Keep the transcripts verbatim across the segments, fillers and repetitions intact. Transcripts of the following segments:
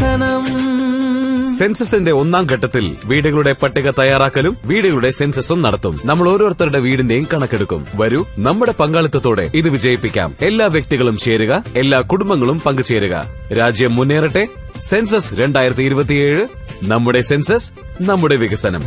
വികസനം. സെൻസസിന്റെ ഒന്നാം ഘട്ടത്തിൽ വീടുകളുടെ പട്ടിക തയ്യാറാക്കലും വീടുകളുടെ സെൻസസും നടത്തും. നമ്മൾ ഓരോരുത്തരുടെ വീടിന്റെയും കണക്കെടുക്കും. വരൂ, നമ്മുടെ പങ്കാളിത്തത്തോടെ ഇത് വിജയിപ്പിക്കാം. എല്ലാ വ്യക്തികളും ചേരുക, എല്ലാ കുടുംബങ്ങളും പങ്കുചേരുക. രാജ്യം മുന്നേറട്ടെ. സെൻസസ് രണ്ടായിരത്തി ഇരുപത്തിയേഴ്. നമ്മുടെ സെൻസസ്, നമ്മുടെ വികസനം.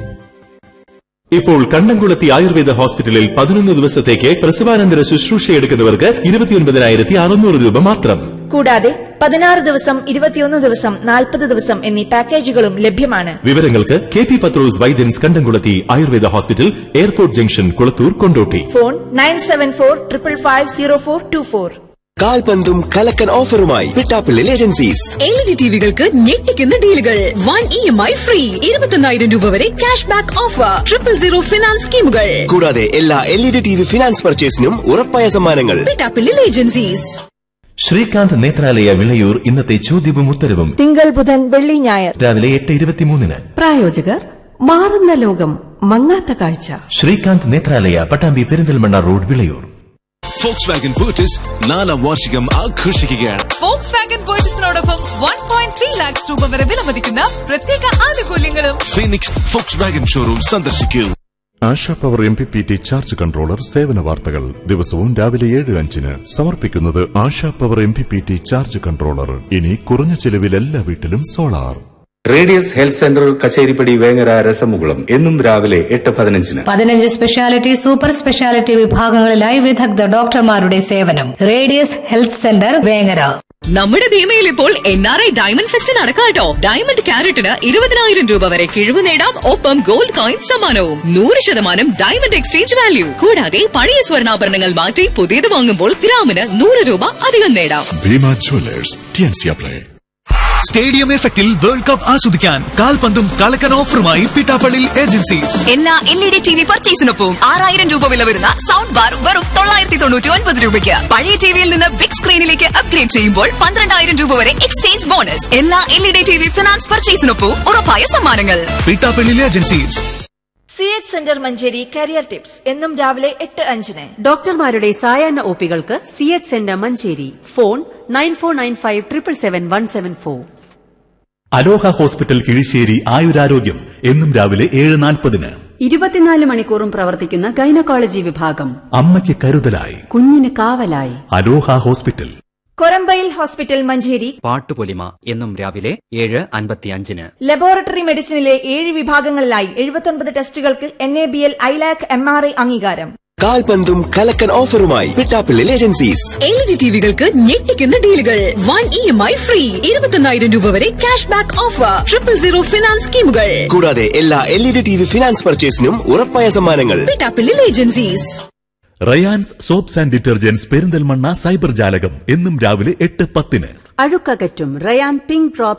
ഇപ്പോൾ കണ്ണംകുളത്തി ആയുർവേദ ഹോസ്പിറ്റലിൽ പതിനൊന്ന് ദിവസത്തേക്ക് പ്രസവാനന്തര ശുശ്രൂഷയെടുക്കുന്നവർക്ക് ഇരുപത്തിയൊൻപതിനായിരത്തി അറുന്നൂറ് രൂപ മാത്രം. കൂടാതെ പതിനാറ് ദിവസം, ഇരുപത്തിയൊന്ന് ദിവസം, നാൽപ്പത് ദിവസം എന്നീ പാക്കേജുകളും ലഭ്യമാണ്. വിവരങ്ങൾക്ക് കെ പി പത്രോസ് വൈദ്യൻസ് കണ്ടംകുളത്തി Ayurveda hospital, airport junction, Kulathur, Kondotty. Phone nine seven four triple five zero four to four. കാൽപന്തും കലക്കൻ ഓഫറുമായി Pittappilly agencies. L E D ടിവികൾക്ക് ഞെട്ടിക്കുന്ന ഡീലുകൾ. One E M I free. ഇരുപത്തൊന്നായിരം രൂപ വരെ cash back offer. Triple zero finance സ്കീമുകൾ. കൂടാതെ എല്ലാ L E D T V finance പർച്ചേസിനും ഉറപ്പായ സമ്മാനങ്ങൾ. Pittappilly agencies. Srikanth Nethralaya Vilayur ഇന്നത്തെ ചോദ്യവും ഉത്തരവും തിങ്കൾ, ബുധൻ, വെള്ളി, ഞായർ രാവിലെ എട്ട് ഇരുപത്തിമൂന്നിന്. പ്രായോജകർ മാറുന്ന ലോകം, മങ്ങാത്ത കാഴ്ച. Srikanth Nethralaya, Pattambi Perinthalmanna road, Vilayur. Fox Wagen ബൂട്ടിസ് നാലാം വാർഷികം ആഘോഷിക്കുകയാണ്. Fox Wagen ബൂട്ടിസിനോടൊപ്പം one point three lakhs രൂപ വരെ വിലമതിക്കുന്ന പ്രത്യേക ആനുകൂല്യങ്ങളും. ഫീനിക്സ് ഫോക്സ് വാഗൻ ഷോറൂം സന്ദർശിക്കൂ. ASHA power M P P T charge controller സേവന വാർത്തകൾ ദിവസവും രാവിലെ ഏഴ് അഞ്ചിന് സമർപ്പിക്കുന്നത് ASHA power M P P T charge controller. ഇനി കുറഞ്ഞ ചെലവിൽ എല്ലാ വീട്ടിലും solar. Radius health centre, Kacheripadi, Vengara, രസമുകുളം എന്നും രാവിലെ എട്ട് പതിനഞ്ചിന്. പതിനഞ്ച് സ്പെഷ്യാലിറ്റി, സൂപ്പർ സ്പെഷ്യാലിറ്റി വിഭാഗങ്ങളിലായി വിദഗ്ധ ഡോക്ടർമാരുടെ സേവനം. Radius health centre, Vengara. നമ്മുടെ ഭീമയിൽ ഇപ്പോൾ N R I diamond fest നടക്കാട്ടോ. Diamond ക്യാരറ്റിന് ഇരുപതിനായിരം രൂപ വരെ കിഴിവ് നേടാം. ഒപ്പം ഗോൾഡ് കോയിൻ സമ്മാനവും. നൂറ് ശതമാനം ഡയമണ്ട് എക്സ്ചേഞ്ച് വാല്യൂ. കൂടാതെ പഴയ സ്വർണ്ണാഭരണങ്ങൾ മാറ്റി പുതിയത് വാങ്ങുമ്പോൾ ഗ്രാമിന് നൂറ് രൂപ അധികം നേടാം. Bhima Jewellers, T N C apply. Stadium എഫക്റ്റിൽ വേൾഡ് കപ്പ് ആസ്വദിക്കാൻ കാൽപന്തും കളക്കൻ ഓഫറുമായി പിട്ടാപ്പള്ളി ഏജൻസീസ്. എല്ലാ L E D T V പർച്ചേസിനൊപ്പം ആറായിരം രൂപ വില വരുന്ന സൗണ്ട് ബാർ വെറും തൊള്ളായിരത്തി തൊണ്ണൂറ്റി ഒൻപത് രൂപയ്ക്ക്. പഴയ ടിവിയിൽ നിന്ന് ബിഗ് സ്ക്രീനിലേക്ക് അപ്ഗ്രേഡ് ചെയ്യുമ്പോൾ പന്ത്രണ്ടായിരം രൂപ വരെ എക്സ്ചേഞ്ച് ബോണസ്. എല്ലാ L E D T V finance പർച്ചേസിനൊപ്പം ഉറപ്പായ സമ്മാനങ്ങൾ. Pittappilly agencies. C H centre Manjeri career tips എന്നും രാവിലെ എട്ട് അഞ്ചിന്. ഡോക്ടർമാരുടെ സായാഹ്ന ഒപികൾക്ക് C H centre Manjeri. Phone nine four nine five triple seven one seven four. അലോഹ ഹോസ്പിറ്റൽ, കിഴിശ്ശേരി, ആയുരാരോഗ്യം എന്നും രാവിലെ ഏഴ് നാൽപ്പതിന്. ഇരുപത്തിനാല് മണിക്കൂറും പ്രവർത്തിക്കുന്ന ഗൈനക്കോളജി വിഭാഗം. അമ്മയ്ക്ക് കരുതലായി, കുഞ്ഞിന് കാവലായി. അലോഹ ഹോസ്പിറ്റൽ. കൊരമ്പയിൽ ഹോസ്പിറ്റൽ മഞ്ചേരി. പാട്ടുപൊലിമ എന്നും രാവിലെ ഏഴ് അൻപത്തിയഞ്ചിന്. ലബോറട്ടറി മെഡിസിനിലെ ഏഴ് വിഭാഗങ്ങളിലായി എഴുപത്തൊൻപത് ടെസ്റ്റുകൾക്ക് N A B L, ILAC, M R I അംഗീകാരം. കാൽപന്തും കലക്കൻ ഓഫറുമായി Pittappilly agencies. L E D ടിവികൾക്ക് ഞെട്ടിക്കുന്ന ഡീലുകൾ. One E M I free. ഇരുപത്തൊന്നായിരം രൂപ വരെ cash back offer. Triple zero finance സ്കീമുകൾ. കൂടാതെ എല്ലാ L E D T V finance പർച്ചേസിനും ഉറപ്പായ സമ്മാനങ്ങൾ. Pittappilly agencies. Rayan's soaps and detergents, Perinthalmanna cyber ജാലകം എന്നും രാവിലെ എട്ട് പത്തിന്. അഴുക്കകറ്റും റയാൻ പിങ്ക് ഡ്രോപ്സ്